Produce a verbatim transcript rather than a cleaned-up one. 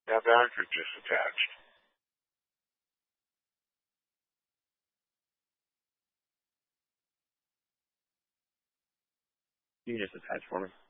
Now back or just attached? You can just attach for me.